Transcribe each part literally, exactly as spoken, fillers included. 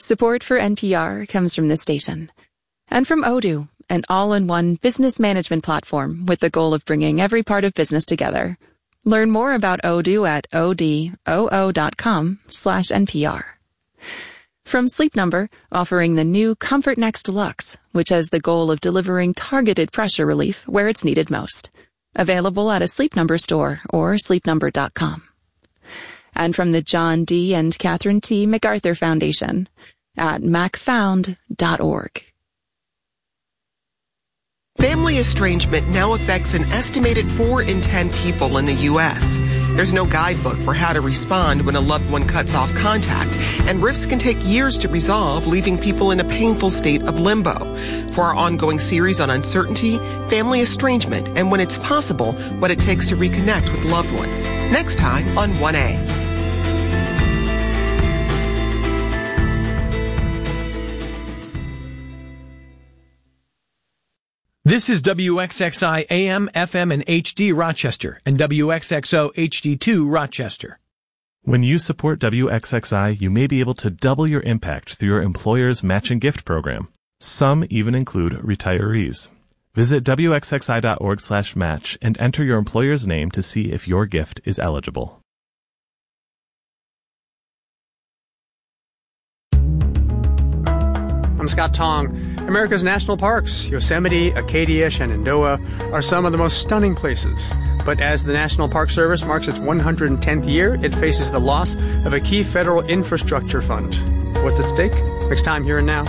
Support for N P R comes from this station. And from Odoo, an all-in-one business management platform with the goal of bringing every part of business together. Learn more about Odoo at odoo.com slash NPR. From Sleep Number, offering the new Comfort Next Deluxe, which has the goal of delivering targeted pressure relief where it's needed most. Available at a Sleep Number store or sleep number dot com. And from the John D. and Catherine T. MacArthur Foundation at mac found dot org. Family estrangement now affects an estimated four in ten people in the U S There's no guidebook for how to respond when a loved one cuts off contact, and rifts can take years to resolve, leaving people in a painful state of limbo. For our ongoing series on uncertainty, family estrangement, and when it's possible, what it takes to reconnect with loved ones. Next time on one A. This is W X X I A M, F M, and H D Rochester, and W X X O H D two Rochester. When you support W X X I, you may be able to double your impact through your employer's matching gift program. Some even include retirees. Visit W X X I dot org slash match and enter your employer's name to see if your gift is eligible. I'm Scott Tong. America's national parks, Yosemite, Acadia, Shenandoah, are some of the most stunning places. But as the National Park Service marks its one hundred tenth year, it faces the loss of a key federal infrastructure fund. What's at stake? Next time, Here and Now.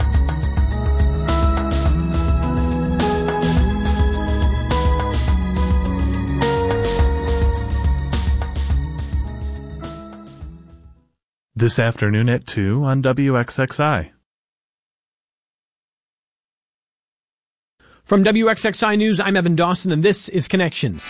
This afternoon at two on W X X I. From W X X I News, I'm Evan Dawson, and this is Connections.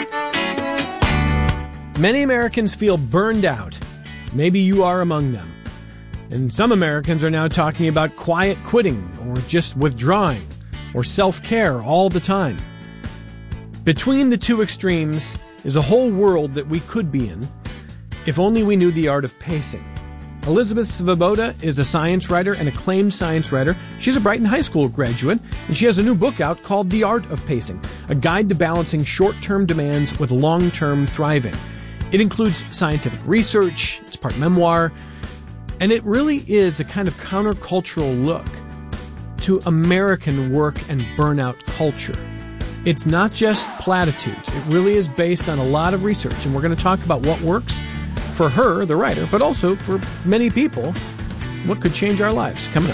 Many Americans feel burned out. Maybe you are among them. And some Americans are now talking about quiet quitting, or just withdrawing, or self-care all the time. Between the two extremes is a whole world that we could be in, if only we knew the art of pacing. Elizabeth Svoboda is a science writer, an acclaimed science writer. She's a Brighton High School graduate, and she has a new book out called The Art of Pacing, a guide to balancing short-term demands with long-term thriving. It includes scientific research, it's part memoir, and it really is a kind of countercultural look to American work and burnout culture. It's not just platitudes. It really is based on a lot of research, and we're going to talk about what works for her, the writer, but also for many people, what could change our lives. Coming up.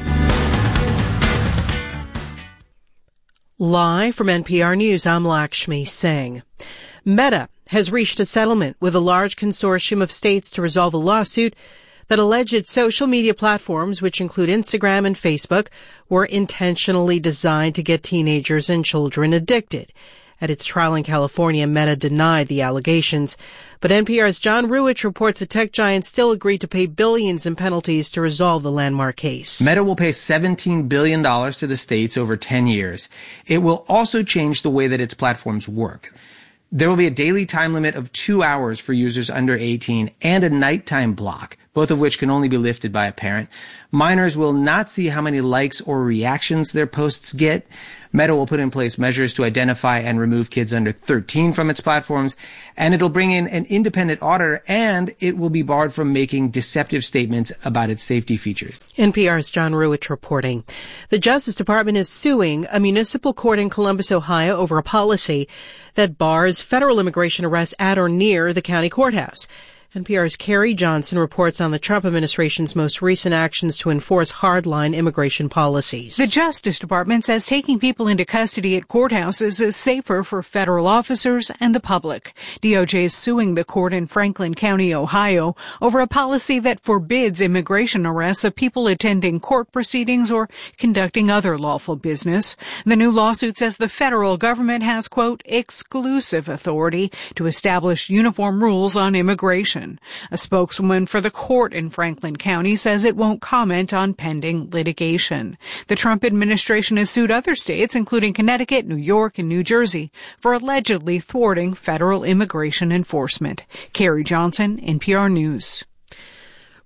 Live from N P R News, I'm Lakshmi Singh. Meta has reached a settlement with a large consortium of states to resolve a lawsuit that alleged its social media platforms, which include Instagram and Facebook, were intentionally designed to get teenagers and children addicted. At its trial in California, Meta denied the allegations. But N P R's John Ruwitch reports the tech giant still agreed to pay billions in penalties to resolve the landmark case. Meta will pay seventeen billion dollars to the states over ten years. It will also change the way that its platforms work. There will be a daily time limit of two hours for users under eighteen and a nighttime block, both of which can only be lifted by a parent. Minors will not see how many likes or reactions their posts get. Meta will put in place measures to identify and remove kids under thirteen from its platforms, and it'll bring in an independent auditor, and it will be barred from making deceptive statements about its safety features. N P R's John Ruwitch reporting. The Justice Department is suing a municipal court in Columbus, Ohio, over a policy that bars federal immigration arrests at or near the county courthouse. N P R's Carrie Johnson reports on the Trump administration's most recent actions to enforce hardline immigration policies. The Justice Department says taking people into custody at courthouses is safer for federal officers and the public. D O J is suing the court in Franklin County, Ohio, over a policy that forbids immigration arrests of people attending court proceedings or conducting other lawful business. The new lawsuit says the federal government has, quote, exclusive authority to establish uniform rules on immigration. A spokeswoman for the court in Franklin County says it won't comment on pending litigation. The Trump administration has sued other states, including Connecticut, New York, and New Jersey, for allegedly thwarting federal immigration enforcement. Carrie Johnson, N P R News.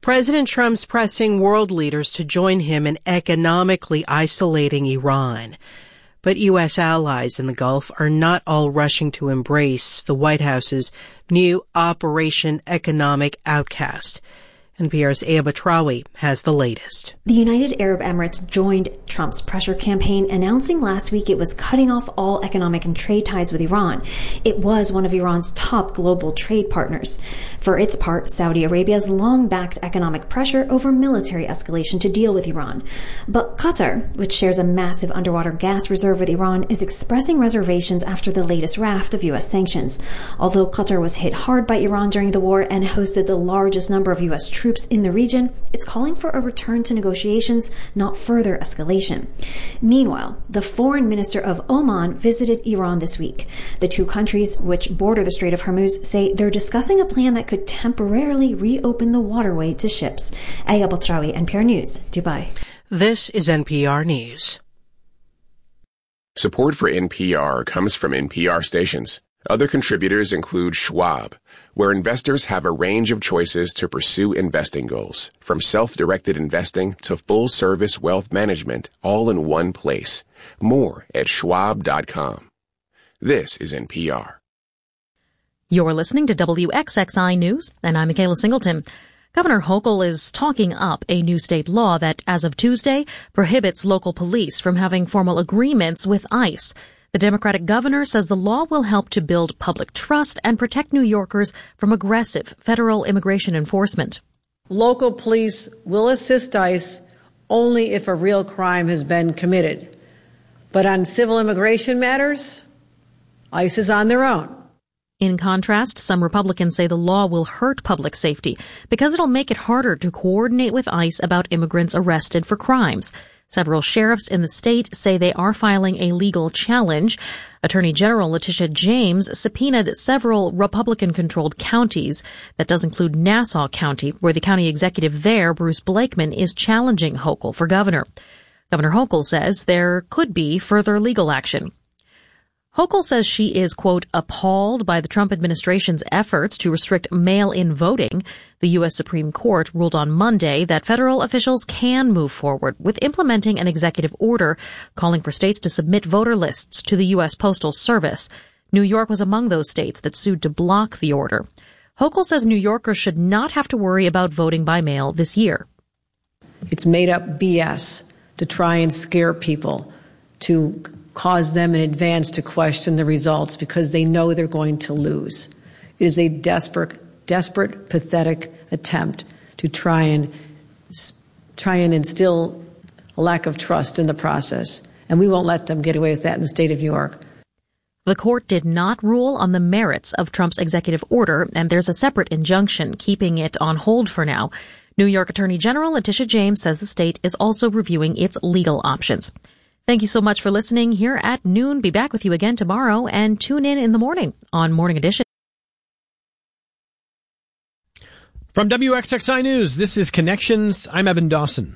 President Trump's pressing world leaders to join him in economically isolating Iran. But U S allies in the Gulf are not all rushing to embrace the White House's new Operation Economic Outcast. N P R's Aya Batrawi has the latest. The United Arab Emirates joined Trump's pressure campaign, announcing last week it was cutting off all economic and trade ties with Iran. It was one of Iran's top global trade partners. For its part, Saudi Arabia has long backed economic pressure over military escalation to deal with Iran. But Qatar, which shares a massive underwater gas reserve with Iran, is expressing reservations after the latest raft of U S sanctions. Although Qatar was hit hard by Iran during the war and hosted the largest number of U S troops in the region, it's calling for a return to negotiations, not further escalation. Meanwhile, the foreign minister of Oman visited Iran this week. The two countries, which border the Strait of Hormuz, say they're discussing a plan that could temporarily reopen the waterway to ships. Aya Batrawi, N P R News, Dubai. This is N P R News. Support for N P R comes from N P R stations. Other contributors include Schwab, where investors have a range of choices to pursue investing goals, from self-directed investing to full-service wealth management, all in one place. More at schwab dot com. This is N P R. You're listening to W X X I News, and I'm Michaela Singleton. Governor Hochul is talking up a new state law that, as of Tuesday, prohibits local police from having formal agreements with ICE. The Democratic governor says the law will help to build public trust and protect New Yorkers from aggressive federal immigration enforcement. Local police will assist ICE only if a real crime has been committed. But on civil immigration matters, ICE is on their own. In contrast, some Republicans say the law will hurt public safety because it'll make it harder to coordinate with ICE about immigrants arrested for crimes. Several sheriffs in the state say they are filing a legal challenge. Attorney General Letitia James subpoenaed several Republican-controlled counties. That does include Nassau County, where the county executive there, Bruce Blakeman, is challenging Hochul for governor. Governor Hochul says there could be further legal action. Hochul says she is, quote, appalled by the Trump administration's efforts to restrict mail-in voting. The U S Supreme Court ruled on Monday that federal officials can move forward with implementing an executive order calling for states to submit voter lists to the U S Postal Service. New York was among those states that sued to block the order. Hochul says New Yorkers should not have to worry about voting by mail this year. It's made up B S to try and scare people, to cause them in advance to question the results because they know they're going to lose. It is a desperate, desperate, pathetic attempt to try and try and instill a lack of trust in the process. And we won't let them get away with that in the state of New York. The court did not rule on the merits of Trump's executive order, and there's a separate injunction keeping it on hold for now. New York Attorney General Letitia James says the state is also reviewing its legal options. Thank you so much for listening here at noon. Be back with you again tomorrow, and tune in in the morning on Morning Edition. From W X X I News, this is Connections. I'm Evan Dawson.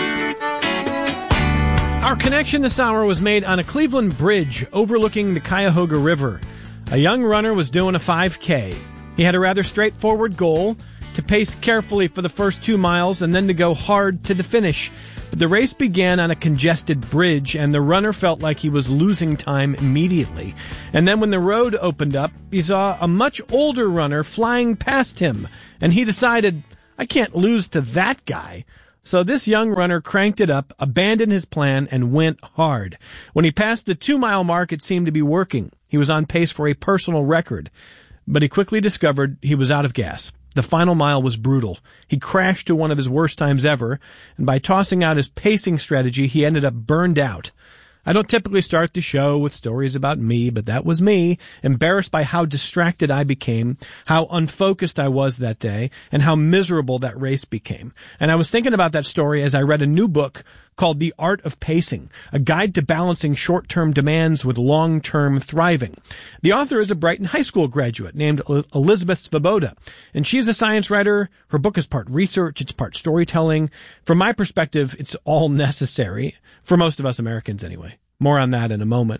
Our connection this hour was made on a Cleveland bridge overlooking the Cuyahoga River. A young runner was doing a five K. He had a rather straightforward goal: to pace carefully for the first two miles and then to go hard to the finish. But the race began on a congested bridge, and the runner felt like he was losing time immediately. And then when the road opened up, he saw a much older runner flying past him, and he decided, I can't lose to that guy. So this young runner cranked it up, abandoned his plan, and went hard. When he passed the two-mile mark, it seemed to be working. He was on pace for a personal record. But he quickly discovered he was out of gas. The final mile was brutal. He crashed to one of his worst times ever, and by tossing out his pacing strategy, he ended up burned out. I don't typically start the show with stories about me, but that was me, embarrassed by how distracted I became, how unfocused I was that day, and how miserable that race became. And I was thinking about that story as I read a new book called The Art of Pacing, a guide to balancing short-term demands with long-term thriving. The author is a Brighton High School graduate named Elizabeth Svoboda, and she's a science writer. Her book is part research, it's part storytelling. From my perspective, it's all necessary, for most of us Americans anyway. More on that in a moment.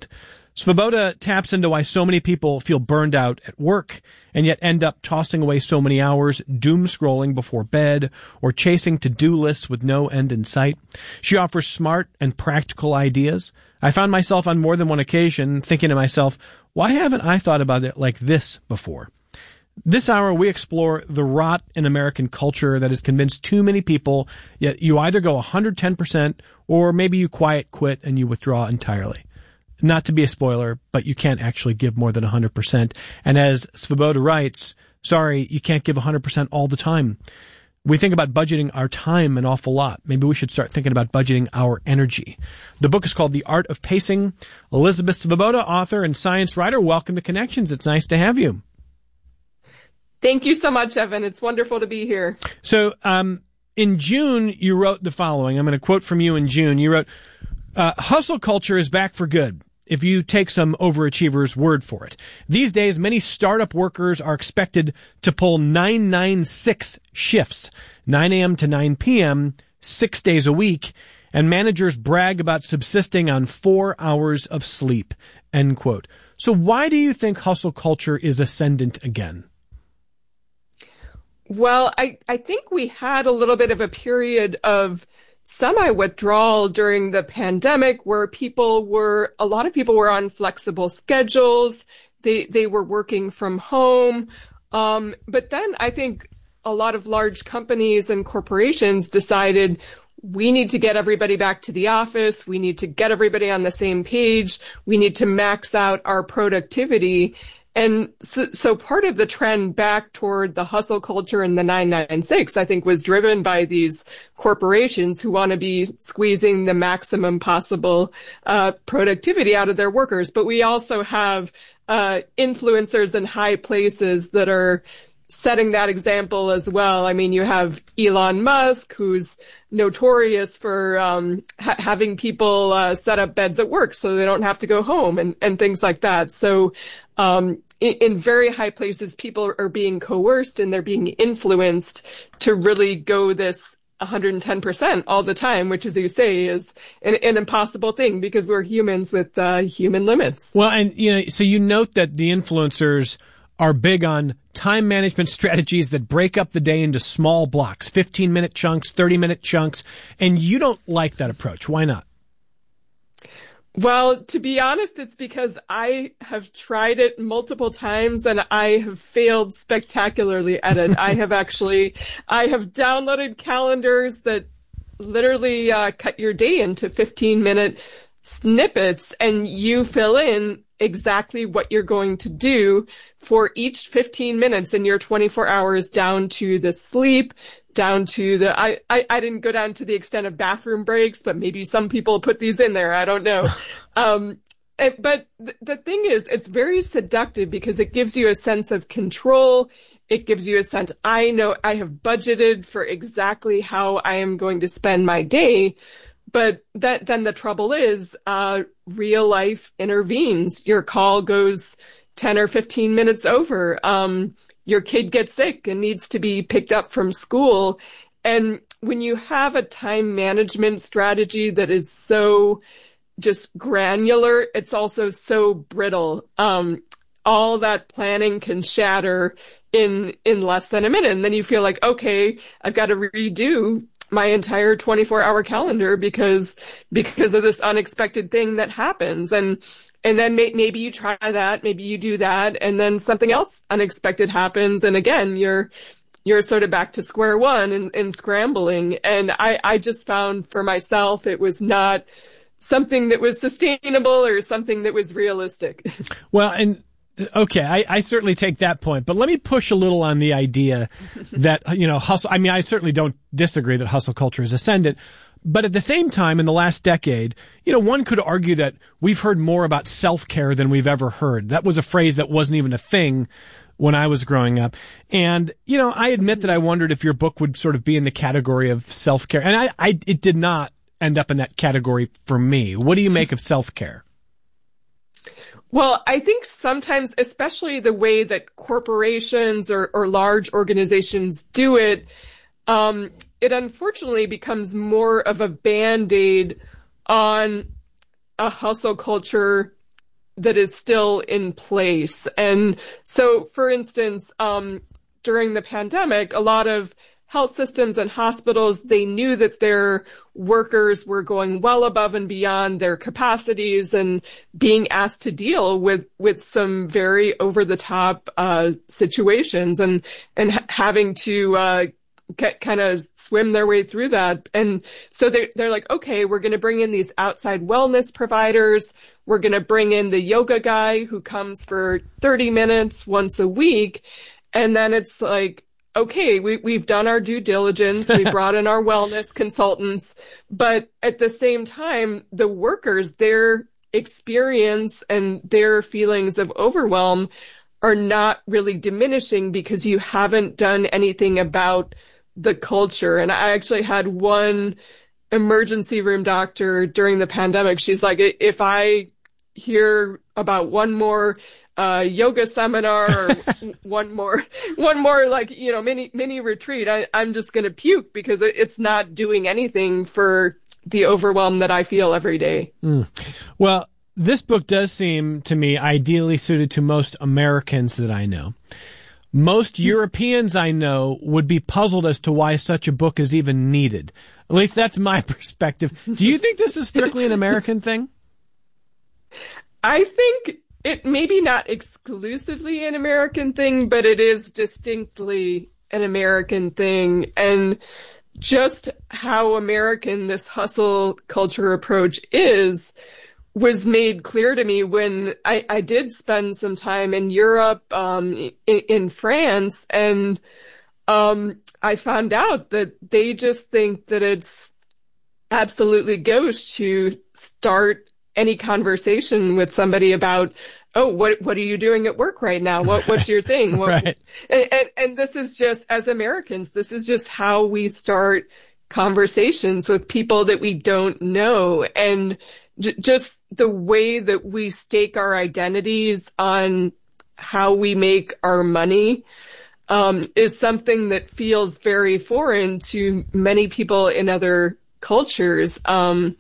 Svoboda taps into why so many people feel burned out at work and yet end up tossing away so many hours doom scrolling before bed or chasing to-do lists with no end in sight. She offers smart and practical ideas. I found myself on more than one occasion thinking to myself, why haven't I thought about it like this before? This hour, we explore the rot in American culture that has convinced too many people, yet you either go one hundred ten percent or maybe you quiet quit and you withdraw entirely. Not to be a spoiler, but you can't actually give more than one hundred percent. And as Svoboda writes, sorry, you can't give one hundred percent all the time. We think about budgeting our time an awful lot. Maybe we should start thinking about budgeting our energy. The book is called The Art of Pacing. Elizabeth Svoboda, author and science writer, welcome to Connections. It's nice to have you. Thank you so much, Evan. It's wonderful to be here. So, um, in June, you wrote the following. I'm going to quote from you in June. You wrote, uh, hustle culture is back for good, if you take some overachievers' word for it. These days, many startup workers are expected to pull nine nine six shifts, nine a.m. to nine p.m., six days a week, and managers brag about subsisting on four hours of sleep, end quote. So why do you think hustle culture is ascendant again? Well, I, I think we had a little bit of a period of semi-withdrawal during the pandemic where people were, a lot of people were on flexible schedules. They, they were working from home. Um, but then I think a lot of large companies and corporations decided we need to get everybody back to the office. We need to get everybody on the same page. We need to max out our productivity. And so, so part of the trend back toward the hustle culture and the nine nine six, I think, was driven by these corporations who want to be squeezing the maximum possible uh productivity out of their workers. But we also have uh influencers in high places that are setting that example as well. I mean, you have Elon Musk, who's notorious for um ha- having people uh set up beds at work so they don't have to go home and, and things like that. So um in, in very high places, people are being coerced and they're being influenced to really go this one hundred ten percent all the time, which, as you say, is an, an impossible thing because we're humans with uh, human limits. Well, and you know, so you note that the influencers are big on time management strategies that break up the day into small blocks, fifteen minute chunks, thirty minute chunks, and you don't like that approach. Why not? Well, to be honest, it's because I have tried it multiple times and I have failed spectacularly at it. I have actually, I have downloaded calendars that literally uh, cut your day into fifteen minute snippets and you fill in exactly what you're going to do for each fifteen minutes in your twenty-four hours, down to the sleep, down to the, I, I, I didn't go down to the extent of bathroom breaks, but maybe some people put these in there. I don't know. um, it, but th- the thing is, it's very seductive because it gives you a sense of control. It gives you a sense, I know I have budgeted for exactly how I am going to spend my day. But that, then the trouble is, uh, real life intervenes. Your call goes ten or fifteen minutes over. Um, your kid gets sick and needs to be picked up from school. And when you have a time management strategy that is so just granular, it's also so brittle. Um, all that planning can shatter in, in less than a minute. And then you feel like, okay, I've got to redo my entire twenty-four hour calendar because, because of this unexpected thing that happens. And, and then may, maybe you try that, maybe you do that, and then something else unexpected happens. And again, you're, you're sort of back to square one and, and scrambling. And I, I just found for myself, it was not something that was sustainable or something that was realistic. Well, and okay, I, I certainly take that point, but let me push a little on the idea that, you know, hustle, I mean, I certainly don't disagree that hustle culture is ascendant, but at the same time, in the last decade, you know, one could argue that we've heard more about self-care than we've ever heard. That was a phrase that wasn't even a thing when I was growing up. And, you know, I admit that I wondered if your book would sort of be in the category of self-care. And I, I, it did not end up in that category for me. What do you make of self-care? Well, I think sometimes, especially the way that corporations or, or large organizations do it, um, it unfortunately becomes more of a Band-Aid on a hustle culture that is still in place. And so, for instance, um, during the pandemic, a lot of health systems and hospitals, they knew that their workers were going well above and beyond their capacities and being asked to deal with, with some very over the top, uh, situations and, and ha- having to, uh, get, kind of swim their way through that. And so they're, they're like, okay, we're going to bring in these outside wellness providers. We're going to bring in the yoga guy who comes for thirty minutes once a week. And then it's like, okay, we, we've done our due diligence. We brought in our wellness consultants, but at the same time, the workers, their experience and their feelings of overwhelm are not really diminishing because you haven't done anything about the culture. And I actually had one emergency room doctor during the pandemic. She's like, if I hear about one more uh, yoga seminar or one more, one more like, you know, mini, mini retreat, I, I'm just going to puke because it, it's not doing anything for the overwhelm that I feel every day. Mm. Well, this book does seem to me ideally suited to most Americans that I know. Most Europeans I know would be puzzled as to why such a book is even needed. At least that's my perspective. Do you think this is strictly an American thing? I think it maybe not exclusively an American thing, but it is distinctly an American thing. And just how American this hustle culture approach is was made clear to me when I, I did spend some time in Europe, um, in, in France, and um, I found out that they just think that it's absolutely gauche to start any conversation with somebody about, oh, what what are you doing at work right now? What what's your thing? What, right. and, and and this is just, as Americans, this is just how we start conversations with people that we don't know, and j- just the way that we stake our identities on how we make our money um, is something that feels very foreign to many people in other cultures. Um,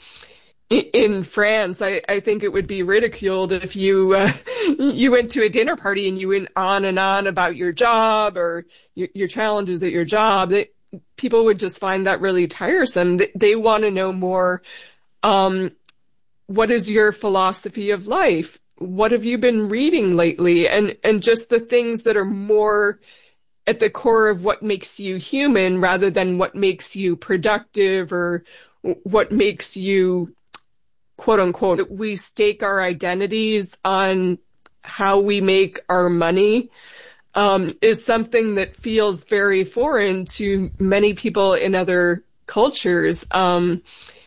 In France, I, I think it would be ridiculed if you uh, you went to a dinner party and you went on and on about your job or your, your challenges at your job. They, people would just find that really tiresome. They, they want to know more. Um, what is your philosophy of life? What have you been reading lately? And and just the things that are more at the core of what makes you human rather than what makes you productive or what makes you, quote unquote, we stake our identities on how we make our money, um, is something that feels very foreign to many people in other cultures. Um,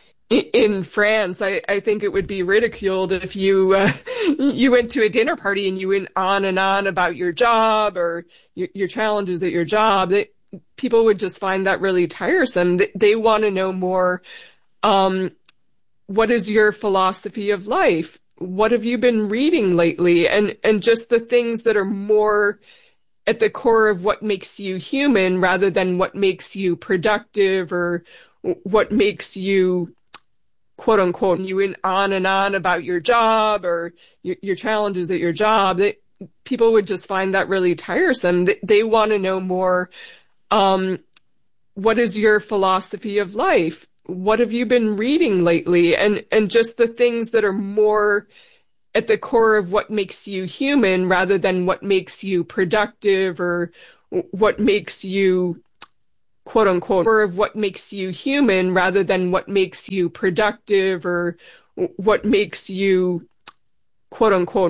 in France, I, I think it would be ridiculed if you, uh, you went to a dinner party and you went on and on about your job or your, your challenges at your job. They, people would just find that really tiresome. They, they want to know more, um, what is your philosophy of life? What have you been reading lately? And, and just the things that are more at the core of what makes you human rather than what makes you productive or what makes you, quote unquote, you went on and on about your job or your, your challenges at your job. They, people would just find that really tiresome. They, they want to know more. Um, what is your philosophy of life? What have you been reading lately? And, and just the things that are more at the core of what makes you human rather than what makes you productive or what makes you, quote unquote, or of what makes you human rather than what makes you productive or what makes you, quote unquote,